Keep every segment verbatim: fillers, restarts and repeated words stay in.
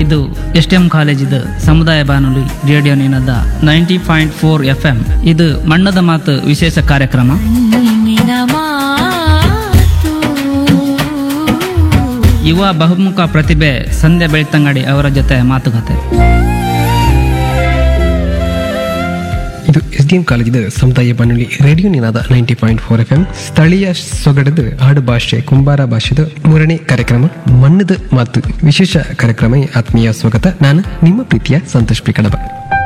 ಇದು S T M ಕಾಲೇಜಿದ ಸಮುದಾಯ ಬಾನುಲಿ radio Ninada ninety point four F M. ಇದು ಮಣ್ಣದ ಮಾತು ವಿಶೇಷ ಕಾರ್ಯಕ್ರಮ. ಯುವ ಬಹುಮುಖ ಪ್ರತಿಭೆ ಸಂಧ್ಯಾ ಬೆಳ್ತಂಗಡಿ ಅವರ ಜೊತೆ ಮಾತುಕತೆ. ಇದು ಎಸ್ ಡಿ ಎಂ ಕಾಲೇಜಿದ ಸಮುದಾಯ ಬಾನುಲಿ ರೇಡಿಯೋ ನಿನಾದ ninety point four F M. ಸ್ಥಳೀಯ ಸೊಗಡದ ಆಡು ಭಾಷೆ ಕುಂಬಾರ ಭಾಷೆದ ಮೂರನೇ ಕಾರ್ಯಕ್ರಮ ಮಣ್ಣದ ಮಾತು ವಿಶೇಷ ಕಾರ್ಯಕ್ರಮ. ಆತ್ಮೀಯ ಸ್ವಾಗತ. ನಾನು ನಿಮ್ಮ ಪ್ರೀತಿಯ ಸಂತೋಷ್ ಪಿ ಕಡಬ.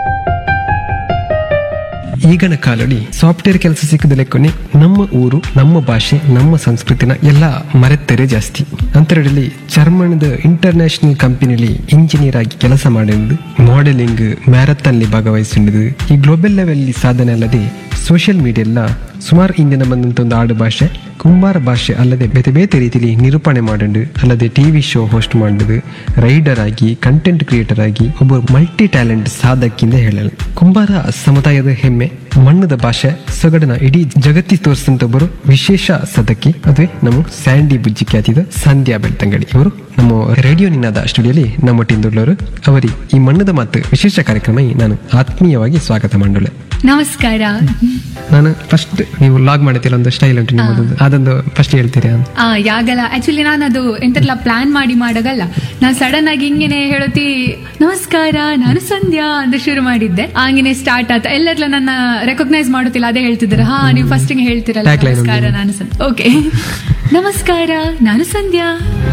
ಈಗಿನ ಕಾಲದಲ್ಲಿ ಸಾಫ್ಟ್ವೇರ್ ಕೆಲಸ ಸಿಕ್ಕದಲ್ಲೇ ಕೊನೆ ನಮ್ಮ ಊರು, ನಮ್ಮ ಭಾಷೆ, ನಮ್ಮ ಸಂಸ್ಕೃತಿನ ಎಲ್ಲ ಮರೆತರೆ ಜಾಸ್ತಿ. ಅಂತರದಲ್ಲಿ ಜರ್ಮನ್ದ ಇಂಟರ್ನ್ಯಾಷನಲ್ ಕಂಪನಿಯಲ್ಲಿ ಇಂಜಿನಿಯರ್ ಆಗಿ ಕೆಲಸ ಮಾಡಿದ್ದು, ಮಾಡೆಲಿಂಗ್, ಮ್ಯಾರಥಾನ್ಲಿ ಭಾಗವಹಿಸಿದ್ದು, ಈ ಗ್ಲೋಬಲ್ ಲೆವೆಲ್ ಸಾಧನೆ ಅಲ್ಲದೆ ಸೋಷಿಯಲ್ ಮೀಡಿಯಾ ಎಲ್ಲ ಸುಮಾರು ಇಂದಿನ ಬಂದಂತ ಒಂದು ಆಡು ಭಾಷೆ ಕುಂಬಾರ ಭಾಷೆ ಅಲ್ಲದೆ ಬೇರೆ ಬೇರೆ ರೀತಿಯಲ್ಲಿ ನಿರೂಪಣೆ ಮಾಡಿದ್ದು, ಅಲ್ಲದೆ ಟಿವಿ ಶೋ ಹೋಸ್ಟ್ ಮಾಡಿದ್ದು, ರೈಡರ್ ಆಗಿ, ಕಂಟೆಂಟ್ ಕ್ರಿಯೇಟರ್ ಆಗಿ ಒಬ್ಬ ಮಲ್ಟಿ ಟ್ಯಾಲೆಂಟ್ ಸಾಧಕಿಂದ ಹೇಳಲು ಕುಂಬಾರ ಸಮುದಾಯದ ಹೆಮ್ಮೆ ಮಣ್ಣದ ಭಾಷೆ ಸೊಗಡನ ಇಡೀ ಜಗತ್ತಿ ತೋರಿಸಿದಂತ ಒಬ್ಬರು ವಿಶೇಷ ಸದಕಿ, ಅದುವೇ ನಮ್ಮ ಸ್ಯಾಂಡಿ ಬುಜ್ಜಿ ಖ್ಯಾತಿದ ಸಂಧ್ಯಾ ಬೆಳ್ತಂಗಡಿ. ಇವರು ನಮ್ಮ ರೇಡಿಯೋ ನಿನಾದ ಸ್ಟುಡಿಯೋಲಿ ನಮ್ಮೊಟ್ಟಿಂದುಳ್ಳವರು. ಅವರಿಗೆ ಈ ಮಣ್ಣದ ಮಾತು ವಿಶೇಷ ಕಾರ್ಯಕ್ರಮ ನಾನು ಆತ್ಮೀಯವಾಗಿ ಸ್ವಾಗತ ಮಾಡೋಳೆ. ನಮಸ್ಕಾರ. ನಾನು ಫಸ್ಟ್ ನೀವು ಲಾಗ್ ಮಾಡ್ತೀರ ಒಂದು ಸ್ಟೈಲ್ ಉಂಟು ನಿಮ್ಮದು, ಅದೊಂದು ಫಸ್ಟ್ ಹೇಳ್ತೀರಾ? ಆ ಯಾಗಲ್ಲ, ಆಕ್ಚುಲಿ ನಾನು ಅದು ಎಂತೆಲ್ಲ ಪ್ಲಾನ್ ಮಾಡಿ ಮಾಡಗಲ್ಲ, ನಾನು ಸಡನ್ ಆಗಿ ಹಿಂಗೇನೆ ಹೇಳುತ್ತಿ ನಮಸ್ಕಾರ ನಾನು ಸಂಧ್ಯಾ ಅಂತ ಶುರು ಮಾಡಿದ್ದೆ. ಹಂಗೇನೆ ಸ್ಟಾರ್ಟ್ ಆತ. ಎಲ್ಲೆಲ್ಲ ನನ್ನ ರೆಕಗ್ನೈಸ್ ಮಾಡುತ್ತಿಲ್ಲ, ಅದೇ ಹೇಳ್ತಿದ್ದಾರೆ. ಹಾ, ನೀವು ಫಸ್ಟ್ ಹೇಳ್ತಿರಲ್ಲ ನಮಸ್ಕಾರ ನಾನು ಸಂಧ್ಯಾ. ಓಕೆ, ನಮಸ್ಕಾರ ನಾನು ಸಂಧ್ಯಾ.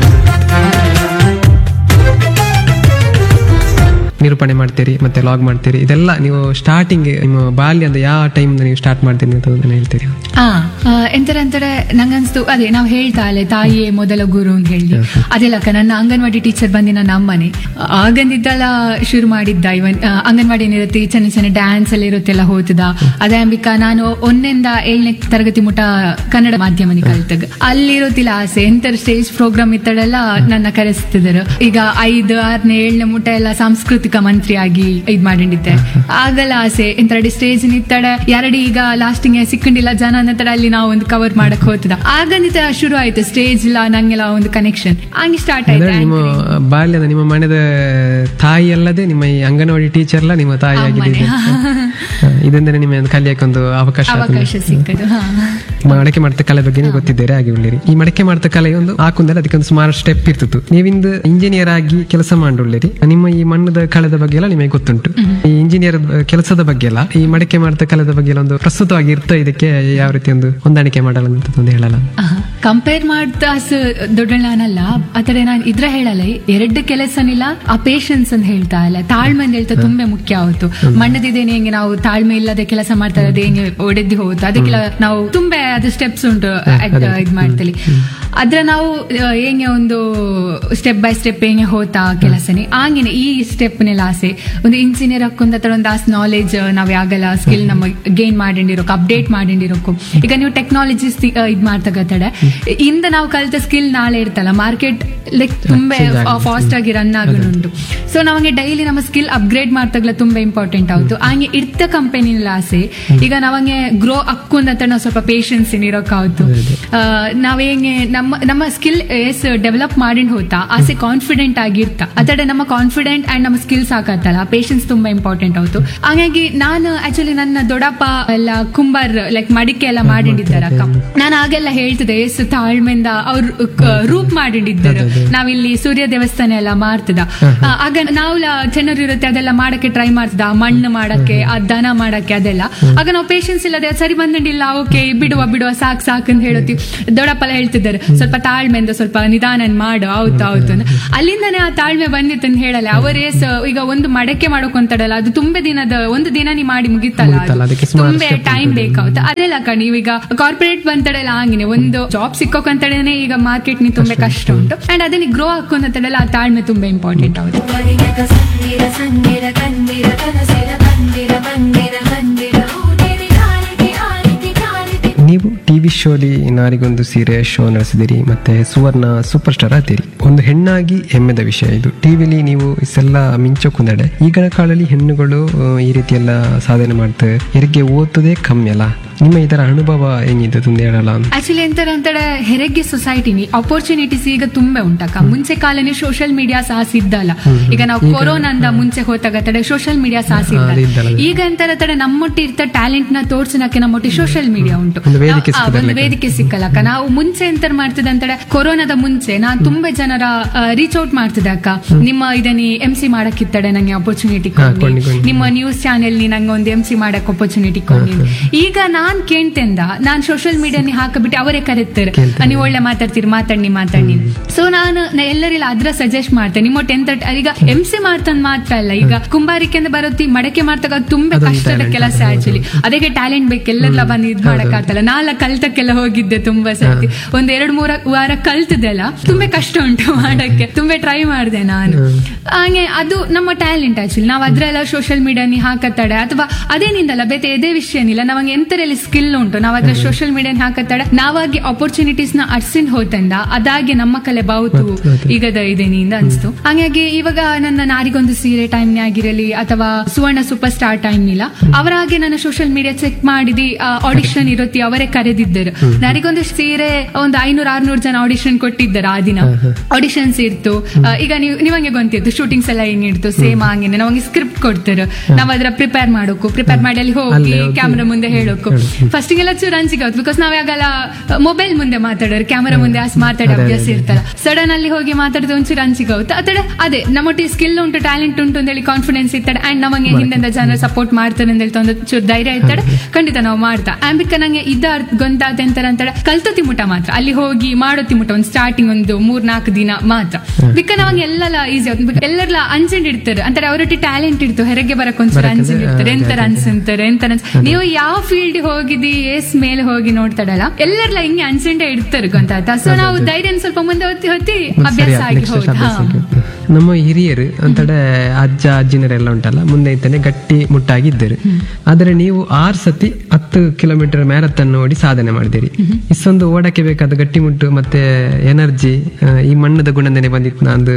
ನಿರೂಪಣೆ ಮಾಡ್ತೀರಿ ಮತ್ತೆ ಲಾಗ್ ಮಾಡ್ತೀರಿ, ಇದೆಲ್ಲ ನೀವು ಸ್ಟಾರ್ಟಿಂಗ್ ನಿಮ್ಮ ಬಾಲ್ಯ ಅಂದ್ರೆ ಯಾವ ಟೈಮ್ ನೀವು ಸ್ಟಾರ್ಟ್ ಮಾಡ್ತೀರಿ ಅಂತ ಹೇಳ್ತೀರಿ? ಹಾ, ಎಂತಾರೆ ಅಂತಾರೆ ನಂಗನ್ಸ್ತು, ಅದೇ ನಾವು ಹೇಳ್ತಾ ಅಲ್ಲೇ ತಾಯಿಯೇ ಮೊದಲ ಗುರು ಅಂತ ಹೇಳಿ, ಅದೆಲ್ಲಕ್ಕ ನನ್ನ ಅಂಗನವಾಡಿ ಟೀಚರ್ ಬಂದು ನನ್ನ ಅಮ್ಮನೆ ಆಗಂದಿದ್ದೆಲ್ಲ ಶುರು ಮಾಡಿದ್ದ. ಇವನ್ ಅಂಗನವಾಡಿ ಏನಿರುತ್ತೆ ಚೆನ್ನ ಚೆನ್ನ ಡ್ಯಾನ್ಸ್ ಎಲ್ಲ ಇರುತ್ತೆಲ್ಲ ಹೋತದ. ಅದೇ ಅಂಬಿಕಾ ನಾನು ಒಂದರಿಂದ ಏಳನೇ ತರಗತಿ ಮುಟ ಕನ್ನಡ ಮಾಧ್ಯಮನಿ ಕಲ್ತಾಗ ಅಲ್ಲಿರೋತಿಲ್ಲ ಆಸೆ ಎಂತರ ಸ್ಟೇಜ್ ಪ್ರೋಗ್ರಾಮ್ ಇತ್ತಡೆಲ್ಲ ನನ್ನ ಕರೆಸ್ತಿದ್ರು. ಈಗ ಐದು ಆರನೇ ಏಳನೇ ಮುಟ ಎಲ್ಲ ಸಾಂಸ್ಕೃತಿಕ ಮಂತ್ರಿ ಆಗಿ ಇದ್ ಮಾಡಿದ್ದೆ. ಆಗಲ್ಲ ಆಸೆ ಎಂತಡಿ ಸ್ಟೇಜ್ ನಿತ್ತಡೆ ಎರಡಿ ಈಗ ಲಾಸ್ಟಿಂಗ್ ಸಿಕ್ಕೊಂಡಿಲ್ಲ ಜನ ಅನ್ನತಡೆ ಅಲ್ಲಿ ನಾವು ಒಂದು ಕವರ್ ಮಾಡಕ್ ಹೋಗ್ತದ. ಆಗಂದಿತ್ತ ಶುರು ಆಯ್ತು ಸ್ಟೇಜ್ ಇಲ್ಲ ನಂಗೆಲ್ಲ ಒಂದು ಕನೆಕ್ಷನ್ ಹಂಗೆ ಸ್ಟಾರ್ಟ್ ಆಯ್ತು. ನಿಮ್ಮ ಬಾಲ್ಯದ ನಿಮ್ಮ ಮನೆದ ತಾಯಿ ಅಲ್ಲದೆ ನಿಮ್ಮ ಈ ಅಂಗನವಾಡಿ ಟೀಚರ್ ಎಲ್ಲ ನಿಮ್ಮ ತಾಯಿ ಆಗಿದೆ. ಇದೊಂದರೆ ನಿಮ್ಮ ಕಲಿಯಕ್ಕೆ ಒಂದು ಅವಕಾಶ ಅವಕಾಶ ಸಿಕ್ಕದು. ಮಡಕೆ ಮಾಡ್ತಾ ಕಲೆ ಬಗ್ಗೆ ನೀವು ಗೊತ್ತಿದ್ದೀರಾ ಆಗಿ ಉಳ್ಳಿರಿ. ಈ ಮಡಕೆ ಮಾಡ್ತಾ ಕಲೆ ಒಂದು ಹಾಕುಂದಲ್ಲಿ ಅದಕ್ಕೊಂದು ಸುಮಾರು ಸ್ಟೆಪ್ ಇರ್ತಿತ್ತು. ನೀವಿಂದು ಇಂಜಿನಿಯರ್ ಆಗಿ ಕೆಲಸ ಮಾಡುಳ್ಳಿರಿ. ನಿಮ್ಮ ಈ ಮಣ್ಣದ ಕಳೆದ ಬಗ್ಗೆ ಎಲ್ಲ ನಿಮಗೆ ಗೊತ್ತುಂಟು. ಈ ಇಂಜಿನಿಯರ್ ಕೆಲಸದ ಬಗ್ಗೆ ಎಲ್ಲ ಈ ಮಡಕೆ ಮಾಡ್ತಾ ಕಳೆದ ಬಗ್ಗೆ ಎಲ್ಲ ಒಂದು ಪ್ರಸ್ತುತವಾಗಿ ಇರ್ತಾ ಇದಕ್ಕೆ ಯಾವ ರೀತಿ ಒಂದು ಹೊಂದಾಣಿಕೆ ಮಾಡಲ್ಲ ಅಂತ ಒಂದು ಹೇಳಲ್ಲ. ಕಂಪೇರ್ ಮಾಡ್ತಾ ದೊಡ್ಡ ನಾನಲ್ಲ ಅತಡೆ ನಾನು ಇದ್ರ ಹೇಳಲ್ಲ. ಎರಡು ಕೆಲಸನಿಲ್ಲ ಆ ಪೇಷನ್ಸ್ ಅಂತ ಹೇಳ್ತಾ ಇಲ್ಲ, ತಾಳ್ಮೆ ಅಂತ ಹೇಳ್ತಾ ತುಂಬಾ ಮುಖ್ಯ ಆಯ್ತು. ಮಣ್ಣದಿದ್ದೇನೆ ಹೆಂಗೆ ನಾವು ತಾಳ್ಮೆ ಇಲ್ಲದೆ ಕೆಲಸ ಮಾಡ್ತಾ ಇರೋದು ಹೆಂಗೆ ಒಡೆದ್ದು ಹೋಯ್ತು. ಅದಕ್ಕೆಲ್ಲ ನಾವು ತುಂಬಾ ಅದು ಸ್ಟೆಪ್ಸ್ ಉಂಟು ಇದ್ ಮಾಡ್ತೀವಿ. ಅದ್ರ ನಾವು ಹೆಂಗೆ ಒಂದು ಸ್ಟೆಪ್ ಬೈ ಸ್ಟೆಪ್ ಹೆಂಗೆ ಹೋತಾ ಕೆಲಸನೇ ಹಂಗೇನೆ ಈ ಸ್ಟೆಪ್ ನೆಲ್ಲ ಆಸೆ. ಒಂದು ಇಂಜಿನಿಯರ್ ಹಾಕೊಂಡ್ ಹತ್ರ ಒಂದು ಆಸ್ ನಾಲೆಜ್ ನಾವ್ ಯಾಗಲ್ಲ ಸ್ಕಿಲ್ ನಮ್ಮ ಗೇನ್ ಮಾಡಿರೋಕು ಅಪ್ಡೇಟ್ ಮಾಡಿರೋಕು. ಈಗ ನೀವು ಟೆಕ್ನಾಲಜಿ ಇದ್ ಮಾಡ್ತಗತ್ತಡೆ ಇಂದ ನಾವು ಕಲಿತ ಸ್ಕಿಲ್ ನಾಳೆ ಇರ್ತಲ್ಲ ಮಾರ್ಕೆಟ್ ಲೈಕ್ ತುಂಬಾ ಫಾಸ್ಟ್ ಆಗಿ ರನ್ ಆಗುಂಟು. ಸೊ ನಮಗೆ ಡೈಲಿ ನಮ್ಮ ಸ್ಕಿಲ್ ಅಪ್ಗ್ರೇಡ್ ಮಾಡ್ತಾಗಲ ತುಂಬಾ ಇಂಪಾರ್ಟೆಂಟ್ ಆಯ್ತು. ಹಂಗೆ ಇರ್ತ ಕಂಪನಿನಲ್ಲಿ ಆಸೆ. ಈಗ ನಾವಂಗೆ ಗ್ರೋ ಅಕ್ಕೊಂಡಂತ ನಾವು ಸ್ವಲ್ಪ ಪೇಷನ್ಸ್ ಇರೋಕಾಯ್ತು. ನಾವ್ ಹೆಂಗೆ ನಮ್ಮ ನಮ್ಮ ಸ್ಕಿಲ್ ಎಸ್ ಡೆವಲಪ್ ಮಾಡಿಂಡ್ ಹೋತಾ ಆಸೆ ಕಾನ್ಫಿಡೆಂಟ್ ಆಗಿರ್ತಾ ಅದಡೆ ನಮ್ಮ ಕಾನ್ಫಿಡೆಂಟ್ ಅಂಡ್ ನಮ್ಮ ಸ್ಕಿಲ್ಸ್ ಹಾಕತ್ತಲ್ಲ ಪೇಷನ್ಸ್ ತುಂಬಾ ಇಂಪಾರ್ಟೆಂಟ್ ಆಯ್ತು. ಹಾಗಾಗಿ ನಾನು ಆಕ್ಚುಲಿ ನನ್ನ ದೊಡ್ಡಪ್ಪ ಎಲ್ಲ ಕುಂಬಾರ್ ಲೈಕ್ ಮಡಿಕೆ ಎಲ್ಲ ಮಾಡಿದ್ದಾರೆ ಅಕ್ಕ. ನಾನು ಆಗೆಲ್ಲ ಹೇಳ್ತಿದ್ದೆ ಎಸ್ ತಾಳ್ಮೆಯಿಂದ ಅವ್ರು ರೂಪ್ ಮಾಡಿದ್ದಾರೆ. ನಾವಿಲ್ಲಿ ಸೂರ್ಯ ದೇವಸ್ಥಾನ ಎಲ್ಲ ಮಾಡ್ತಿದ್ದ. ಆಗ ನಾವು ಚೆನ್ನೂರು ಇರುತ್ತೆ ಅದೆಲ್ಲ ಮಾಡಕ್ಕೆ ಟ್ರೈ ಮಾಡ್ತಿದ್ದ, ಮಣ್ಣು ಮಾಡಕ್ಕೆ ಆ ದನ ಮಾಡಕ್ಕೆ ಅದೆಲ್ಲ. ಆಗ ನಾವು ಪೇಷನ್ಸ್ ಇಲ್ಲದೆ ಸರಿ ಬಂದಿಲ್ಲ, ಓಕೆ ಬಿಡುವ ಬಿಡುವ ಸಾಕ್ ಸಾಕ್ ಅಂತ ಹೇಳುತ್ತೀವಿ. ದೊಡ್ಡಪ್ಪ ಹೇಳ್ತಿದ್ದಾರೆ ಸ್ವಲ್ಪ ತಾಳ್ಮೆಯಿಂದ ಸ್ವಲ್ಪ ನಿಧಾನ ಮಾಡು ಆಯ್ತು ಆಯ್ತು. ಅಲ್ಲಿಂದಾನೇ ಆ ತಾಳ್ಮೆ ಬಂದಿತ್ತು ಅಂತ ಹೇಳಲ್ಲ. ಅವರೇ ಈಗ ಒಂದು ಮಡಕೆ ಮಾಡೋಕೊಂತಡಲ್ಲ ಅದು ತುಂಬಾ ದಿನದ ಒಂದು ದಿನ ನೀ ಮಾಡಿ ಮುಗಿತಲ್ಲ, ತುಂಬಾ ಟೈಮ್ ಬೇಕಾಗುತ್ತೆ. ಅದೆಲ್ಲ ಕಣ್ ನೀವೀಗ ಕಾರ್ಪೊರೇಟ್ ಬಂತಡೆಲ್ಲ ಹಂಗಿನೇ ಒಂದು ಜಾಬ್ ಸಿಕ್ಕೋಕಂತಡೇನೆ ಈಗ ಮಾರ್ಕೆಟ್ ನೀ ತುಂಬಾ ಕಷ್ಟ ಉಂಟು. ಅಂಡ್ ಅದನ್ನ ಗ್ರೋ ಹಾಕೊಂತಡೆಲ್ಲ ಆ ತಾಳ್ಮೆ ತುಂಬಾ ಇಂಪಾರ್ಟೆಂಟ್ ಆಗುತ್ತೆ. ನೀವು ಟಿವಿ ಶೋಲಿ ನಾರಿಗೊಂದು ಸೀರೆ ಶೋ ನಡೆಸಿದಿರಿ, ಮತ್ತೆ ಸುವರ್ಣ ಸೂಪರ್ ಸ್ಟಾರ್ ಆದಿರಿ. ಒಂದು ಹೆಣ್ಣಾಗಿ ಹೆಮ್ಮೆದ ವಿಷಯ ಇದು. ಟಿವಿಲಿ ನೀವು ಇಷ್ಟೆಲ್ಲ ಮಿಂಚೋಕುಂದಡೆ ಈಗಿನ ಕಾಲದಲ್ಲಿ ಹೆಣ್ಣುಗಳು ಈ ರೀತಿ ಎಲ್ಲ ಸಾಧನೆ ಮಾಡ್ತಾರೆ. ಹೆರಿಗೆ ಓದೋದೇ ಕಮ್ಮಿ ಅಲ್ಲ. ನಿಮ್ಮ ಇದರ ಅನುಭವ ಹೆಂಗಿದೆ ತುಂದು ಹೇಳಲ್ಲ ಅಂತ? ಆಕ್ಚುಲಿ ಎಂತರ ಅಂತಾರೆ ಹೆರಿಗೆ ಸೊಸೈಟಿನಿ ಅಪರ್ಚುನಿಟೀಸ್ ಈಗ ತುಂಬಾ ಉಂಟಕ್ಕ. ಮುಂಚೆ ಕಾಲನೇ ಸೋಷಿಯಲ್ ಮೀಡಿಯಾ ಸಹ ಸಿದ್ದಲ್ಲ. ಈಗ ನಾವು ಕೊರೋನಾಂದ ಮುಂಚೆ ಹೋದಾಗ ತಡೆ ಸೋಷಿಯಲ್ ಮೀಡಿಯಾ ಸಹ ಸಿದ್ದಲ್ಲ. ಈಗ ಎಂತರ ತಡೆ ನಮ್ಮೊಟ್ಟಿ ಇರ್ತ ಟ್ಯಾಲೆಂಟ್ ನ ತೋರ್ಸನಕ್ಕೆ ನಮ್ಮೊಟ್ಟಿ ಸೋಷಿಯಲ್ ಮೀಡಿಯಾ ಉಂಟು, ಒಂದು ವೇದಿಕೆ ಸಿಕ್ಕಲ್ಲಕ್ಕ. ನಾವು ಮುಂಚೆ ಎಂತ ಮಾಡ್ತಿದ್ದೆ ಅಂತಾರೆ, ಕೊರೋನಾದ ಮುಂಚೆ ನಾನ್ ತುಂಬಾ ಜನರ ರೀಚ್ ಔಟ್ ಮಾಡ್ತಿದ್ದೆ ಅಕ್ಕ, ನಿಮ್ಮ ಇದನ್ನ ಎಂ ಸಿ ಮಾಡಕ್ಕಿತ್ತಡೆ ನಂಗೆ ಅಪರ್ಚುನಿಟಿ ಕೊಡಿ, ನಿಮ್ಮ ನ್ಯೂಸ್ ಚಾನೆಲ್ ನಿ ನಂಗೆ ಒಂದು ಎಂ ಸಿ ಮಾಡಕ್ ಅಪರ್ಚುನಿಟಿ ಕೊಡಿ. ಈಗ ನಾನ್ ಕೇಳ್ತೆಂದ ನಾನ್ ಸೋಷಿಯಲ್ ಮೀಡಿಯಾನಿ ಹಾಕಬಿಟ್ಟು ಅವರೇ ಕರೀತಾರೆ, ನೀವು ಒಳ್ಳೆ ಮಾತಾಡ್ತೀರಿ ಮಾತಾಡಿ ಮಾತಾಡಿ. ಸೊ ನಾನು ಎಲ್ಲರಿಲ್ಲ ಅದ್ರ ಸಜೆಸ್ಟ್ ಮಾಡ್ತೇನೆ. ನಿಮ್ಮ ಟೆಂತ್ ಈಗ ಎಂ ಸಿ ಮಾಡ್ತಂದ್ ಮಾತ್ರ ಅಲ್ಲ, ಈಗ ಕುಂಬಾರಿಕೆ ಬರುತ್ತಿ ಮಡಕೆ ಮಾಡ್ತಾಗ ತುಂಬಾ ಕಷ್ಟದ ಕೆಲಸ. ಆಕ್ಚುಲಿ ಅದಕ್ಕೆ ಟ್ಯಾಲೆಂಟ್ ಬೇಕು, ಎಲ್ಲೆಲ್ಲ ಬಂದು ಇದ್ ಮಾಡಕ್ ಆಗ್ತಲ್ಲ. ನಾಲ್ಕ ಕಲ್ತಕ್ಕೆಲ್ಲ ಹೋಗಿದ್ದೆ ತುಂಬಾ ಸರ್ತಿ, ಒಂದ್ ಎರಡ್ ಮೂರ ವಾರ ಕಲ್ತದೆಲ್ಲ ತುಂಬಾ ಕಷ್ಟ ಉಂಟು ಮಾಡಕ್ಕೆ, ತುಂಬಾ ಟ್ರೈ ಮಾಡಿದೆ ನಾನು. ಹಾಗೆ ಅದು ನಮ್ಮ ಟ್ಯಾಲೆಂಟ್ ಆಕ್ಚುಲಿ. ನಾವ್ ಅದ್ರೆಲ್ಲ ಸೋಷಿಯಲ್ ಮೀಡಿಯಾನಿ ಹಾಕತ್ತಾಡೆ ಅಥವಾ ಅದೇನಿಂದಲ್ಲ ಬೇತೆ ಎದೇ ವಿಷಯನಿಲ್ಲ, ನಮಗೆ ಎಂತರಲ್ಲಿ ಸ್ಕಿಲ್ ಉಂಟು ನಾವ್ ಅದ್ರ ಸೋಷಿಯಲ್ ಮೀಡಿಯಾನಿ ಹಾಕತ್ತಾಡೆ. ನಾವಾಗಿ ಅಪರ್ಚುನಿಟೀಸ್ ನ ಅರ್ಸಿಂಡ್ ಹೋತಂದ ಅದಾಗೆ ನಮ್ಮ ಕಲೆ ಬಾವುತು ಈಗದ ಇದೇನಿಂದ ಅನ್ಸ್ತು. ಹಾಗಾಗಿ ಇವಾಗ ನನ್ನ ನಾರಿಗೊಂದು ಸೀರೆ ಟೈಮ್ ಆಗಿರಲಿ ಅಥವಾ ಸುವರ್ಣ ಸೂಪರ್ ಸ್ಟಾರ್ ಟೈಮ್ ಇಲ್ಲ, ಅವರಾಗೆ ನನ್ನ ಸೋಷಿಯಲ್ ಮೀಡಿಯಾ ಚೆಕ್ ಮಾಡಿದಿ ಆಡಿಷನ್ ಇರುತ್ತೆ ಅವರೇ ಕರೆದಿದ್ದರು. ನಾರಿಗೊಂದು ಸೀರೆ ಒಂದು ಐನೂರ ಆರ್ನೂರು ಜನ ಆಡಿಷನ್ ಕೊಟ್ಟಿದ್ದಾರೆ. ಆ ದಿನ ಆಡಿಷನ್ಸ್ ಇರ್ತು. ಈಗ ನೀವು ನಿಮಗೆ ಗೊತ್ತಿತ್ತು ಶೂಟಿಂಗ್ಸ್ ಎಲ್ಲ ಹೆಂಗಿಡ್ತು, ಸೇಮ್ ಹಂಗೇನೆ ನಮಗೆ ಸ್ಕ್ರಿಪ್ಟ್ ಕೊಡ್ತಾರೆ, ನಾವ್ ಅದ್ರ ಪ್ರಿಪೇರ್ ಮಾಡೋಕು, ಪ್ರಿಪೇರ್ ಮಾಡಿ ಅಲ್ಲಿ ಹೋಗಿ ಕ್ಯಾಮ್ರಾ ಮುಂದೆ ಹೇಳೋಕು. ಫಸ್ಟ್ ಗೆಲ್ಲ ಚೂರು ಅಂಜಿಕೆ ಆಗುತ್ತೆ, ಬಿಕಾಸ್ ನಾವ್ಯಾಗಲ್ಲ ಮೊಬೈಲ್ ಮುಂದೆ ಮಾತಾಡೋರು, ಕ್ಯಾಮರಾ ಮುಂದೆ ಅಷ್ಟು ಮಾತಾಡೋ ಅಭ್ಯಾಸ ಇರ್ತಲ್ಲ. ಸಡನ್ ಅಲ್ಲಿ ಹೋಗಿ ಮಾತಾಡಿದ್ರೆ ಒಂಚೂರು ಅಂಜಿಕೆ ಆಗುತ್ತೆ. ಅತಡೆ ಅದೇ ನಮ್ಮೊಟ್ಟಿಗೆ ಸ್ಕಿಲ್ ಉಂಟು, ಟ್ಯಾಲೆಂಟ್ ಉಂಟು ಅಂತ ಹೇಳಿ ಕಾನ್ಫಿಡೆನ್ಸ್ ಇರ್ತಾರೆ. ಅಂಡ್ ನಮಗೆ ಹಿಂದಿಂದ ಜನ ಸಪೋರ್ಟ್ ಮಾಡ್ತಾರೆ ಅಂತ ಹೇಳ್ತಾ ಒಂದು ಚೂರು ಧೈರ್ಯ ಇರ್ತಾರೆ. ಖಂಡಿತ ನಾವು ಮಾಡ್ತಾ ಆಂಬಿಕ ನಂಗೆ ಇದ ಗೊಂತಾತ ಅಂತಾರೆ ಅಂತಾಳೆ ಕಲ್ತತಿ ಮುಟ ಮಾತ್ರ ಅಲ್ಲಿ ಹೋಗಿ ಮಾಡೋತಿ ಮುಟ ಒಂದು ಸ್ಟಾರ್ಟಿಂಗ್ ಒಂದು ಮೂರ್ ನಾಲ್ಕು ದಿನ ಮಾತ್ರ. ಬಿಕ್ಕ ನಮಗೆ ಎಲ್ಲ ಈಸಿ ಆಗುತ್ತೆ. ಎಲ್ಲರೆಲ್ಲ ಅಂಜೆಂಡ್ ಇಡ್ತಾರೆ ಅಂತಾರೆ, ಅವರೊಟ್ಟಿ ಟ್ಯಾಲೆಂಟ್ ಇಡ್ತು, ಹೆರಿಗೆ ಬರಕ್ ಒಂದ್ಸಲ ಅಂಜೆಂಡ್ ಇರ್ತಾರೆ, ಎಂತರ ಅನ್ಸಂತಾರೆ ಎಂತರ ನೀವು ಯಾವ ಫೀಲ್ಡ್ ಹೋಗಿದಿ ಎಸ್ ಮೇಲೆ ಹೋಗಿ ನೋಡ್ತಾಡಲ್ಲ, ಎಲ್ಲರೆಲ್ಲ ಹಿಂಗೆ ಅನ್ಸೆಂಡೆ ಇಡ್ತಾರೆ ಗೊತ್ತಾಯ್ತಾ. ಸೊ ನಾವು ಧೈರ್ಯ ಸ್ವಲ್ಪ ಮುಂದೆ ಹೊತ್ತಿ ಹೊತ್ತಿ ಅಭ್ಯಾಸ ಆಗಿ ಹೋದ. ನಮ್ಮ ಹಿರಿಯರು ಅಂತಡೆ ಅಜ್ಜ ಅಜ್ಜಿನರೆಲ್ಲ ಉಂಟಲ್ಲ ಮುಂದೆ ಇದ್ದಾನೆ ಗಟ್ಟಿ ಮುಟ್ಟಾಗಿದ್ದರು. ಆದ್ರೆ ನೀವು ಆರ್ ಸತಿ ಹತ್ತು ಕಿಲೋಮೀಟರ್ ಮ್ಯಾರಥಾನ್ ನೋಡಿ ಸಾಧನೆ ಮಾಡಿದಿರಿ. ಇಷ್ಟೊಂದು ಓಡಕ್ಕೆ ಬೇಕಾದ ಗಟ್ಟಿ ಮುಟ್ಟು ಮತ್ತೆ ಎನರ್ಜಿ ಈ ಮಣ್ಣದ ಗುಣನೇ ಬಂದಿತ್ತು. ನಂದು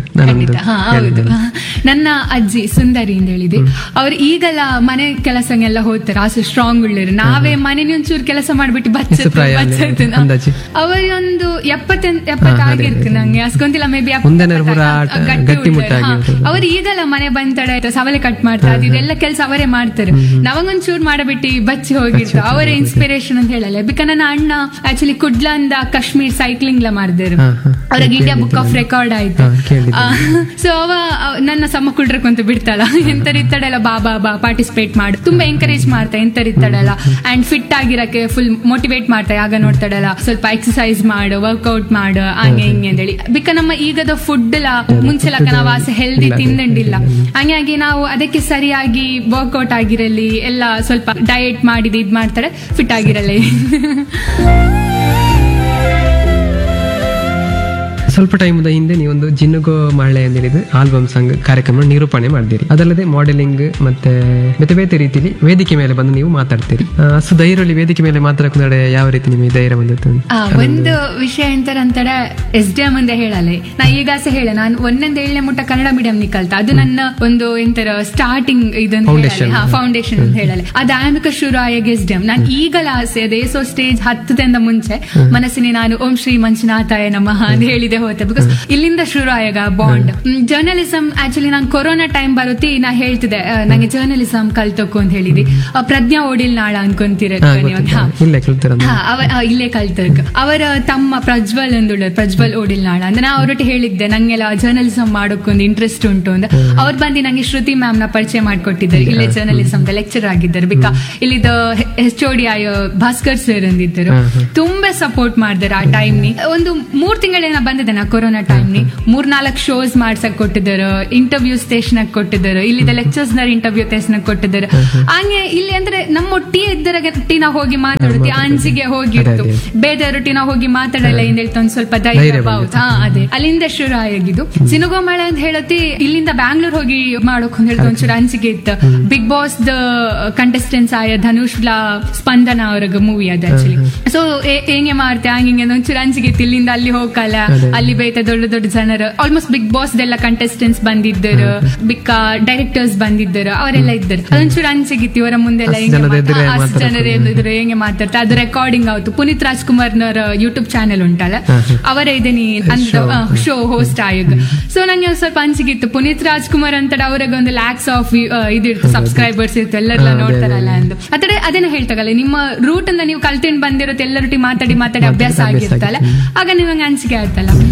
ನನ್ನ ಅಜ್ಜಿ ಸುಂದರಿ ಅಂತ ಹೇಳಿದೆ, ಅವ್ರು ಈಗಲ್ಲ ಮನೆ ಕೆಲಸಗೆಲ್ಲ ಹೋಗ್ತಾರೆ, ಅಷ್ಟು ಸ್ಟ್ರಾಂಗ್ ಉಳ್ಳರು. ನಾವೇ ಮನೆ ಒಂಚೂರು ಕೆಲಸ ಮಾಡ್ಬಿಟ್ಟು ಬಚ್ಚ ಅವರೊಂದು ಎಪ್ಪತ್ತ ಎಪ್ಪತ್ತಾಗಿರ್ತು ನಂಗೆ ಅಸ್ಕೊಂತಿಲ್ಲ, ಮೇ ಬಿ ಗಟ್ಟಿ ಅವ್ರು ಈಗಲ್ಲ ಮನೆ ಬಂತಡೆ ಸವಲೆ ಕಟ್ ಮಾಡ್ತಾರೆ, ಇದೆಲ್ಲ ಕೆಲಸ ಅವರೇ ಮಾಡ್ತಾರೆ. ನಾವಂಗೊಂಚೂರು ಮಾಡಬಿಟ್ಟು ಬಚ್ಚಿ ಹೋಗಿರ್ತಾರೆ, ಅವರೇ ಇನ್ಸ್ಪಿರೇಷನ್ ಅಂತ ಹೇಳಲ್ಲ. ಬಿಕಾಸ್ ನನ್ನ ಅಣ್ಣ ಆಕ್ಚುಲಿ ಕುಡ್ಲಂದ ಕಾಶ್ಮೀರ್ ಸೈಕ್ಲಿಂಗ್ ಎಲ್ಲ ಮಾಡಿದ್ರು, ಅವ್ರಿಗೆ ಇಂಡಿಯಾ ಬುಕ್ ಆಫ್ ರೆಕಾರ್ಡ್ ಆಯ್ತು. ಸೊ ಅವ ನನ್ನ ಸಮ ಕುಡ್ರಕ್ಕಂತ ಬಿಡ್ತಾಳ, ಎಂತರಿತ್ತಡೆಲ್ಲ ಬಾ ಬಾ ಬಾ ಪಾರ್ಟಿಸಿಪೇಟ್ ಮಾಡು, ತುಂಬಾ ಎಂಕರೇಜ್ ಮಾಡ್ತಾ ಎಂತರಿತ್ತಡಲ್ಲ. ಅಂಡ್ ಫಿಟ್ ಆಗಿರಕ್ಕೆ ಫುಲ್ ಮೋಟಿವೇಟ್ ಮಾಡ್ತಾ, ಆಗ ನೋಡ್ತಾಡಲ್ಲ ಸ್ವಲ್ಪ ಎಕ್ಸರ್ಸೈಸ್ ಮಾಡು, ವರ್ಕ್ಔಟ್ ಮಾಡು ಹಂಗೆ ಹಿಂಗೆ ಅಂತ ಹೇಳಿ. ಬಿಕ ನಮ್ಮ ಈಗದ ಫುಡ್ ಎಲ್ಲ ಮುಂಚೆಲಕ್ಕ ನಾವು ಆಸೆ ಹೆಲ್ದಿ ತಿಂದಂಡಿಲ್ಲ, ಹಂಗಾಗಿ ನಾವು ಅದಕ್ಕೆ ಸರಿಯಾಗಿ ವರ್ಕ್ಔಟ್ ಆಗಿರಲಿ ಎಲ್ಲ ಸ್ವಲ್ಪ ಡಯಟ್ ಮಾಡಿದ ಇದ್ ಮಾಡ್ತಾರೆ, ಫಿಟ್ ಆಗಿರಲಿ. ಸ್ವಲ್ಪ ಟೈಮದ ಹಿಂದೆ ನೀವೊಂದು ಜಿನ್ನುಗೋ ಮಳೆ ಅಂತ ಹೇಳಿದ ಆಲ್ಬಮ್ ಸಾಂಗ್ ಕಾರ್ಯಕ್ರಮ ನಿರೂಪಣೆ ಮಾಡಿದಿರಿ. ಅದಲ್ಲದೆ ಮಾಡೆಲಿಂಗ್ ಮತ್ತೆ ಬೇತೆ ಬೇತೆ ರೀತಿಯಲ್ಲಿ ವೇದಿಕೆ ಮೇಲೆ ಬಂದು ನೀವು ಮಾತಾಡ್ತೀರಿ. ಅಷ್ಟು ಧೈರ್ಯದಲ್ಲಿ ವೇದಿಕೆ ಮೇಲೆ ಮಾತಾಡೋಕೆ ಯಾವ ರೀತಿ ನಿಮಗೆ ಧೈರ್ಯ ಬಂದಿತ್ತು? ಒಂದು ವಿಷಯ ಎಂತಾರಂತಾರೆ, ಎಸ್ ಡಿ ಎಂ ಅಂತ ಹೇಳಲ್ಲ, ನಾ ಈಗಾಸೆ ಹೇಳ ನಾನು ಒಂದೊಂದು ಏಳನೇ ಮುಟ್ಟ ಕನ್ನಡ ಮೀಡಿಯಂ ನಿ ಕಲ್ತ, ಅದು ನನ್ನ ಒಂದು ಎಂತರ ಸ್ಟಾರ್ಟಿಂಗ್ ಇದನ್ನ ಫೌಂಡೇಶನ್ ಅಂತ ಹೇಳಲ್ಲ. ಅದು ಆಂಬಿಕ ಶುರು ಆಯಾಗ ಎಸ್ ಡಿ ಎಂ. ನಾನು ಈಗಲ ಆಸೆ ಅದೇ ಸೊ ಸ್ಟೇಜ್ ಹತ್ತದಿಂದ ಮುಂಚೆ ಮನಸ್ಸಿನ ನಾನು ಓಂ ಶ್ರೀ ಮಂಜುನಾಥಾಯ ನಮಃ ಅಂತ ಹೇಳಿದೆ ಹೋತೆ. ಬಿಕಾಸ್ ಇಲ್ಲಿಂದ ಶುರು ಆಯಾಗ ಬಾಂಡ್ ಜರ್ನಲಿಸಂ. ಆಕ್ಚುಲಿ ನಾನು ಕೊರೋನಾ ಟೈಮ್ ಬರುತ್ತಿ ನಾ ಹೇಳ್ತಿದ್ದೆ ನಂಗೆ ಜರ್ನಲಿಸಂ ಕಲ್ತಕ್ಕು ಅಂತ ಹೇಳಿದಿ. ಪ್ರಜ್ಞಾ ಓಡಿಲ್ ನಾಳ ಅನ್ಕೊಂತೀರ ಇಲ್ಲೇ ಕಲ್ತಕ್. ಅವರ ತಮ್ಮ ಪ್ರಜ್ವಲ್ ಅಂದುಳ್ಳ ಪ್ರಜ್ವಲ್ ಓಡಿಲ್ ನಾಳ ಅಂದ್ರೆ ನಾ ಅವ್ರೊಟ್ಟು ಹೇಳಿದ್ದೆ ನಂಗೆಲ್ಲ ಜರ್ನಲಿಸಂ ಮಾಡೋಕೊಂದು ಇಂಟ್ರೆಸ್ಟ್ ಉಂಟು ಅಂತ. ಅವ್ರು ಬಂದು ನಂಗೆ ಶ್ರುತಿ ಮ್ಯಾಮ್ ನ ಪರಿಚಯ ಮಾಡ್ಕೊಟ್ಟಿದ್ದಾರೆ, ಇಲ್ಲೇ ಜರ್ನಲಿಸಂ ಲೆಕ್ಚರ್ ಆಗಿದ್ದಾರೆ. ಬಿಕಾ ಇಲ್ಲಿದ ಎಚ್ ಓ ಡಿ ಆಯ ಭಾಸ್ಕರ್ ಸರ್ ಅಂದಿದ್ದರು, ತುಂಬಾ ಸಪೋರ್ಟ್ ಮಾಡಿದಾರೆ ಆ ಟೈಮ್ ನಿ. ಒಂದು ಮೂರ್ ತಿಂಗಳೇನ ಬಂದಿದೆ ನಾ ಕೊರೋನಾ ಟೈಮ್ ನಿ, ಮೂರ್ ನಾಲ್ಕು ಶೋಸ್ ಮಾಡ್ಸಕ್ ಕೊಟ್ಟಿದ್ದಾರೆ, ಇಂಟರ್ವ್ಯೂ ಸ್ಟೇಷನ್ ಕೊಟ್ಟಿದ್ದಾರೆ, ಇಲ್ಲಿದ ಲೆಕ್ಚರ್ಸ್ ನ ಇಂಟರ್ವ್ಯೂ ಸ್ಟೇಷನ್ ಕೊಟ್ಟಿದ್ದಾರೆ. ಹಂಗೆ ಇಲ್ಲಿ ಅಂದ್ರೆ ನಮ್ಮ ಒಟ್ಟಿಗೆ ಇದ್ದರ ಟಿನ ಹೋಗಿ ಮಾತಾಡುತ್ತೆ, ಅಂಜಿಗೆ ಹೋಗಿತ್ತು, ಬೇರೆ ಟಿನ ಹೋಗಿ ಮಾತಾಡಲ್ಲ ಇಂದ ಹೇಳ್ತಾ ಒಂದ್ ಸ್ವಲ್ಪ ಧೈರ್ಯ ಬಾವುತ. ಹಾ ಅದೇ ಅಲ್ಲಿಂದ ಶುರು ಆಗಿದ್ದು. ಸಿನುಗೋಮಳೆ ಅಂತ ಹೇಳತಿ ಇಲ್ಲಿಂದ ಬ್ಯಾಂಗ್ಳೂರ್ ಹೋಗಿ ಮಾಡೋಕ್ ಅಂತ ಹೇಳ್ತಾ ಒಂಚೂರು ಅಂಜಿಕೆ ಇತ್ತು. ಬಿಗ್ ಬಾಸ್ ದ ಕಂಟೆಸ್ಟೆಂಟ್ಸ್ ಆಯ ಧನುಷ್ ಲಾ ಸ್ಪಂದನ ಅವ್ರಿಗೆ ಮೂವಿ ಅದು ಆಕ್ಚುಲಿ. ಸೊ ಹೆಂಗೆ ಮಾಡ್ತೆ ಹಂಗೆ ಒಂಚೂರು ಅಂಜಿಕೆ ಇತ್ತು, ಇಲ್ಲಿಂದ ಅಲ್ಲಿ ಹೋಗಲ್ಲ ಅಲ್ಲಿ ಬೇತ ದೊಡ್ಡ ದೊಡ್ಡ ಜನರು ಆಲ್ಮೋಸ್ಟ್ ಬಿಗ್ ಬಾಸ್ ಎಲ್ಲ ಕಂಟೆಸ್ಟೆಂಟ್ಸ್ ಬಂದಿದ್ದರು, ಬಿಕ್ಕ ಡೈರೆಕ್ಟರ್ಸ್ ಬಂದಿದ್ದರು, ಅವರೆಲ್ಲ ಇದ್ದರು. ಅದೊಂಚೂರು ಅನ್ಸಿಗಿತ್ತು ಇವರ ಮುಂದೆಲ್ಲ ಹೆಂಗೆ ಅಷ್ಟು ಜನರು ಇದ್ರು ಹೆಂಗೆ ಮಾತಾಡ್ತಾರೆ. ಅದು ರೆಕಾರ್ಡಿಂಗ್ ಆಯ್ತು. ಪುನೀತ್ ರಾಜ್ಕುಮಾರ್ನವರ ಯೂಟ್ಯೂಬ್ ಚಾನೆಲ್ ಉಂಟಲ್ಲ, ಅವರ ಇದೀನಿ ಅಂದ್ರೆ ಶೋ ಹೋಸ್ಟ್ ಆಯೋಗ. ಸೊ ನಂಗೆ ಸ್ವಲ್ಪ ಅನ್ಸಿಗಿತ್ತು, ಪುನೀತ್ ರಾಜ್ಕುಮಾರ್ ಅಂತ ಅವ್ರಿಗೆ ಒಂದು ಲ್ಯಾಕ್ಸ್ ಆಫ್ ಇದಿರ್ತು, ಸಬ್ಸ್ಕ್ರೈಬರ್ಸ್ ಇರ್ತು, ಎಲ್ಲರೆಲ್ಲ ನೋಡ್ತಾರಲ್ಲ ಅಂದು. ಅದೇ ಅದೇನ ಹೇಳ್ತಾಗಲ್ಲ, ನಿಮ್ಮ ರೂಟ್ ಇಂದ ನೀವು ಕಲ್ತಿಂಡ್ ಬಂದಿರುತ್ತೆ, ಎಲ್ಲರೊಟ್ಟಿಗೆ ಮಾತಾಡಿ ಮಾತಾಡಿ ಅಭ್ಯಾಸ ಆಗಿರ್ತಲ್ಲ, ಆಗ ನಿಮಗೆ ಅನ್ಸಿಕೆ ಆಯ್ತಲ್ಲ.